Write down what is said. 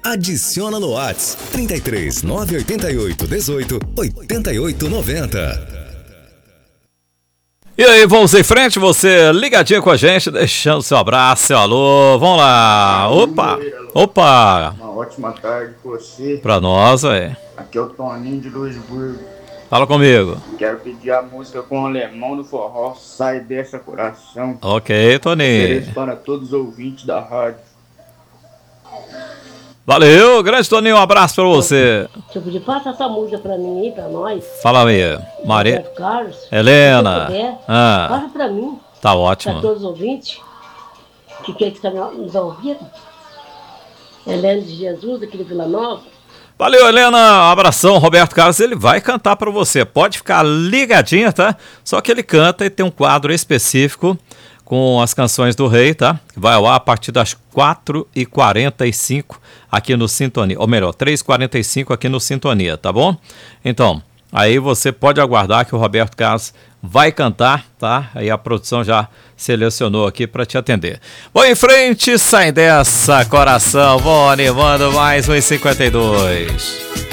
Adiciona no Whats 33 988 18 88 90. E aí, vamos em frente, você ligadinho com a gente, deixando seu abraço, seu alô, vamos lá, opa. Uma ótima tarde com você. Pra nós, velho. Aqui é o Toninho de Luisburgo. Fala comigo. Quero pedir a música com o Alemão do Forró, Sai Dessa Coração. Ok, Toninho. Ofereço para todos os ouvintes da rádio. Valeu, grande Toninho, um abraço pra você. Se eu pedir, passa essa música pra mim aí, pra nós. Fala aí, Maria. Carlos. Helena. Se puder, Ah, passa pra mim. tá Pra ótimo. todos os ouvintes que estão nos ouvindo. Helena de Jesus, aqui de Vila Nova. Valeu, Helena, um abração. Roberto Carlos, ele vai cantar pra você, pode ficar ligadinha, tá? Só que ele canta e tem um quadro específico com as canções do rei, tá? Que vai ao ar a partir das 4h45 aqui no Sintonia, ou melhor, 3h45 aqui no Sintonia, tá bom? Então, aí você pode aguardar que o Roberto Carlos vai cantar, tá? Aí a produção já selecionou aqui para te atender. Vou em frente, sai dessa, coração, vou animando mais 1h52.